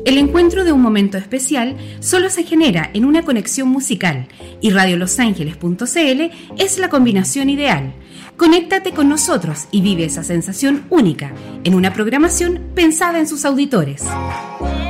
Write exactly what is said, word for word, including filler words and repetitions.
El encuentro de un momento especial solo se genera en una conexión musical y radio los ángeles punto c l es la combinación ideal. Conéctate con nosotros y vive esa sensación única en una programación pensada en sus auditores.